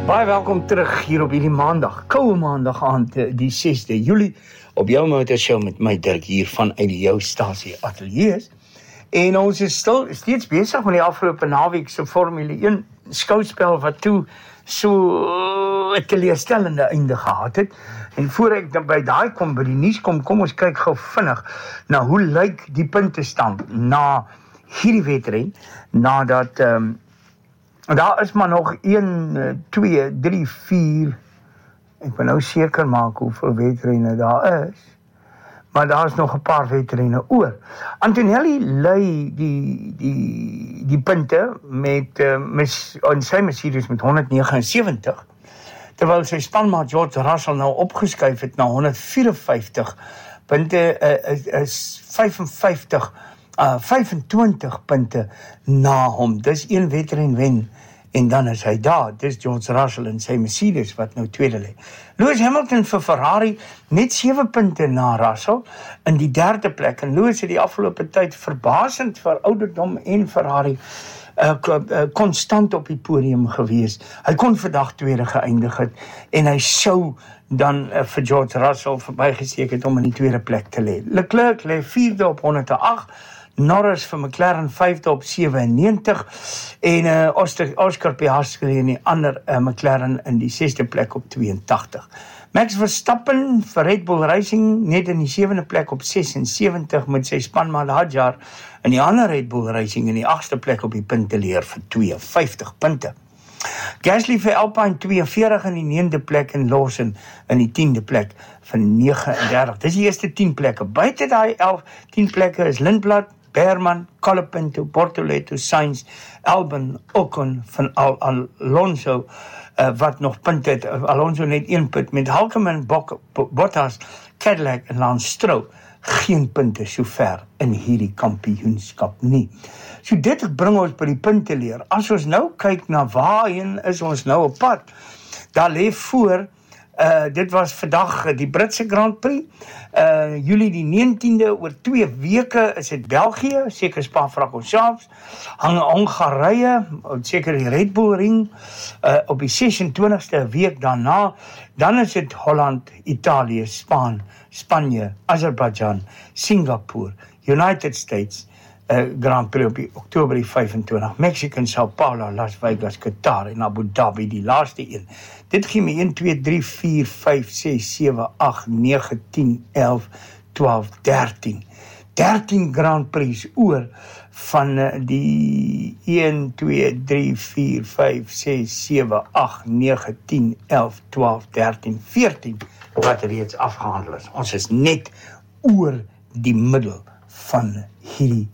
Baie welkom terug hier op hierdie maandag, koue maandag aand, die 6de Julie, op jou motorshow met my Dirk hier vanuit jou stasie ateljees. En ons is steeds besig met die afgelope naweek se Formule 1 skouspel wat toe so 'n teleurstellende einde gehad het. En voor ek dan by daai kom, by die nuus kom ons kyk gou vinnig na hoe lyk die puntestand na hierdie wedren, nadat daar is maar nog 1, 2, 3, 4, ek wil nou seker maak hoeveel wedrenne daar is, maar daar is nog 'n paar wedrenne oor. Antonelli lei die punte met sy Mercedes met 179, terwyl sy spanmaat George Russell nou opgeskuif het na 154 punte, is 25 punte na hom. Dis een wedren wen en dan is hy daar. Dis George Russell en sy Mercedes wat nou tweede lê. Lewis Hamilton vir Ferrari net 7 punte na Russell in die derde plek. En Lewis het die afgelope tyd verbasend vir ouderdom en Ferrari konstant op die podium gewees. Hy kon vandag tweede geëindig het en hy sou dan vir George Russell verbygesteek het om in die tweede plek te lê. Leclerc lê 4de op 108, Norris vir McLaren 5de op 97 en Oscar Piastri in die ander McLaren in die 6de plek op 82. Max Verstappen vir Red Bull Racing net in die 7de plek op 76 met sy spanmaat Hadjar in die ander Red Bull Racing in die 8ste plek op die punteleer vir 52 punte. Gasly vir Alpine 42 in die 9de plek en Lawson in die 10de plek vir 39. Dis die eerste 10 plekke. Buite daai 10 plekke is Lindblad, Behrman, Colapinto, Bortoleto, Sainz, Albon, Ocon van Alonso wat nog punt het. Alonso net 1 punt met Hulkenberg, Bottas, Cadillac en Lance Stroll. Geen punte sover in hierdie kampioenskap nie. So dit bring ons by die punteleer. As ons nou kyk na waarheen is ons nou op pad, daar lê voor, dit was vandag die Britse Grand Prix, Julie die 19de, oor 2 weke is dit België, seker Spa-Francorchamps, Hongarije, seker die Red Bull Ring, op die 26ste week daarna, dan is dit Holland, Italië, Spanje, Azerbaijan, Singapore, United States, Grand Prix op die Oktober die 25, Mexico, Sao Paulo, Las Vegas, Qatar en Abu Dhabi, die laaste een. Dit gee my 1, 2, 3, 4, 5, 6, 7, 8, 9, 10, 11, 12, 13. 13 Grand Prix oor van die 1, 2, 3, 4, 5, 6, 7, 8, 9, 10, 11, 12, 13, 14 wat reeds afgehandel is. Ons is net oor die middel van hierdie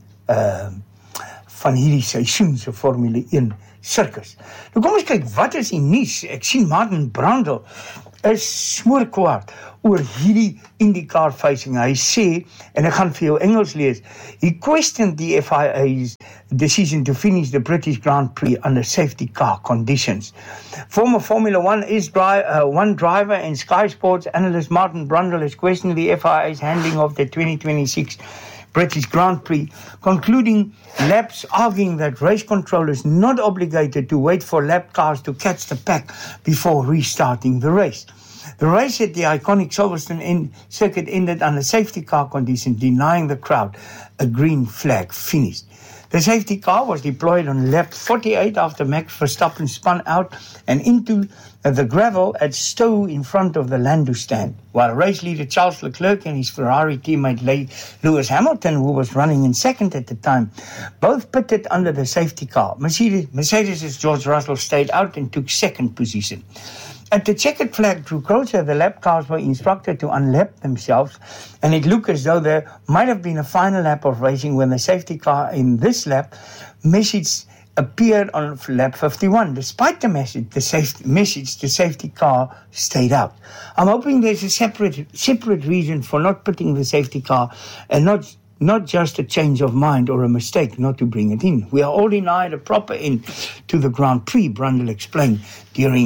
seisoen se Formule 1 sirkus. Nou kom ons kyk, wat is die nuus? Ek sien Martin Brundle is smoorkwaad oor hierdie IndyCar facing. Hy sê, en ek gaan vir jou Engels lees, he questioned the FIA's decision to finish the British Grand Prix under safety car conditions. Former Formula 1 one driver and Sky Sports analyst Martin Brundle is questioning the FIA's handling of the 2026 British Grand Prix, concluding laps, arguing that race control is not obligated to wait for lap cars to catch the pack before restarting the race. The race at the iconic Silverstone circuit ended under safety car conditions, denying the crowd a green flag finish. The safety car was deployed on lap 48 after Max Verstappen spun out and into the gravel at Stowe in front of the Lando stand, while race leader Charles Leclerc and his Ferrari teammate Lewis Hamilton, who was running in second at the time, both pitted under the safety car. Mercedes' George Russell stayed out and took second position. At the checkered flag drew closer, the lap cars were instructed to unlap themselves, and it looked as though there might have been a final lap of racing when the safety car in this lap message appeared on lap 51. Despite the message, the safety car stayed out. I'm hoping there's a separate reason for not putting the safety car and not just a change of mind or a mistake not to bring it in. We are all denied a proper end to the Grand Prix, Brundle explained during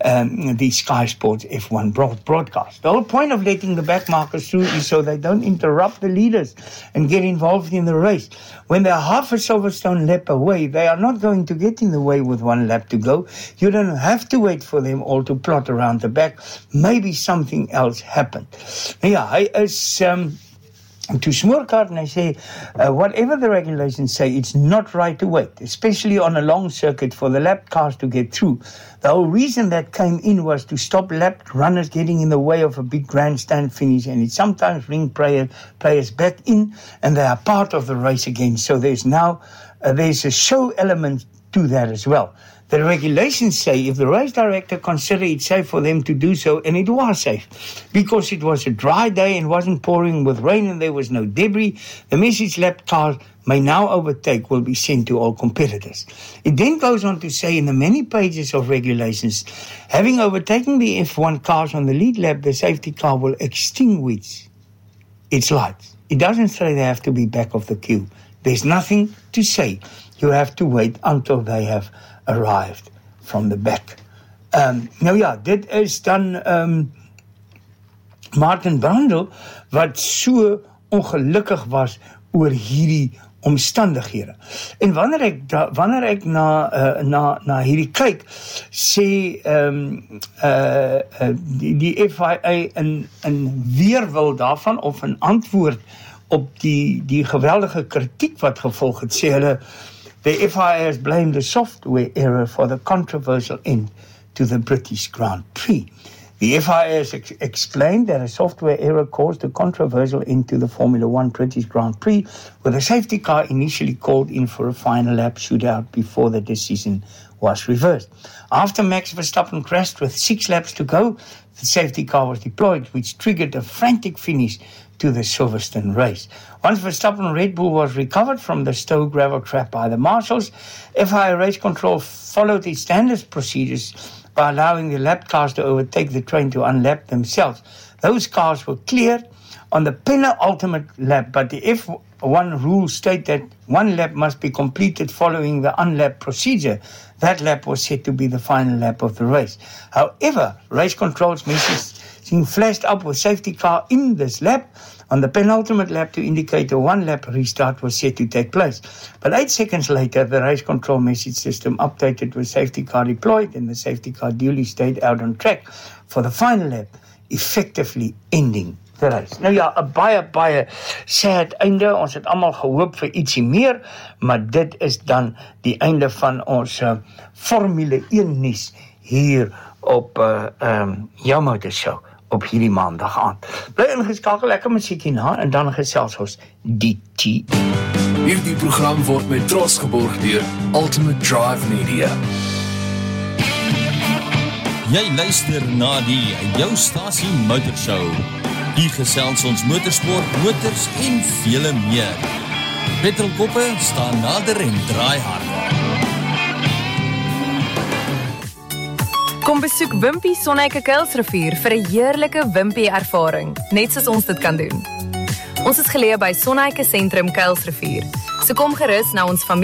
the Sky Sports F1 broadcast. The whole point of letting the back markers through is so they don't interrupt the leaders and get involved in the race. When they're half a Silverstone lap away, they are not going to get in the way with 1 lap to go. You don't have to wait for them all to plot around the back. Maybe something else happened. Yeah, hy is to Smoorkaart and I say, whatever the regulations say, it's not right to wait, especially on a long circuit for the lap cars to get through. The whole reason that came in was to stop lap runners getting in the way of a big grandstand finish, and it sometimes brings players back in, and they are part of the race again. So there's a show element to that as well. The regulations say if the race director considered it safe for them to do so, and it was safe, because it was a dry day and wasn't pouring with rain and there was no debris, the message lap cars may now overtake will be sent to all competitors. It then goes on to say in the many pages of regulations, having overtaken the F1 cars on the lead lap, the safety car will extinguish its lights. It doesn't say they have to be back of the queue. There's nothing to say. You have to wait until they have arrived from the back. Nou ja, dit is dan Martin Brundle wat so ongelukkig was oor hierdie omstandighede. En wanneer ek na hierdie kyk, sê die FIA in weerwil daarvan of in antwoord op die geweldige kritiek wat gevolg het, sê hulle the FIA has blamed the software error for the controversial end to the British Grand Prix. The FIA has explained that a software error caused a controversial end to the Formula One British Grand Prix, with a safety car initially called in for a final lap shootout before the decision was reversed. After Max Verstappen crashed with 6 laps to go, the safety car was deployed, which triggered a frantic finish to the Silverstone race. Once Verstappen Red Bull was recovered from the Stowe gravel trap by the marshals, FIA Race Control followed its standard procedures by allowing the lap cars to overtake the train to unlap themselves. Those cars were cleared on the penultimate lap, but the F1 rules state that 1 lap must be completed following the unlap procedure. That lap was said to be the final lap of the race. However, Race Control's message flashed up with safety car in this lap on the penultimate lap to indicate a 1 lap restart was set to take place. But 8 seconds later, the race control message system updated with safety car deployed and the safety car duly stayed out on track for the final lap, effectively ending the race. Nou ja, 'n baie sad einde. Ons het almal gehoop vir ietsie meer, maar dit is dan die einde van ons Formule 1 nuus hier op jou motorshow op hierdie maandag aand. Bly ingeskakel, lekker musiek hierna en dan gesels ons DT. Hierdie program word met trots geborg deur Ultimate Drive Media. Jy luister na die jou stasie motorshow. Hier gesels ons motorsport, motors en vele meer. Petrolkoppe staan nader en draai harder. Kom besoek Wimpy Sonneike Kuilsrivier vir 'n heerlike Wimpy ervaring, net soos ons dit kan doen. Ons is geleë by Sonneike Sentrum Kuilsrivier. So kom gerus na ons familie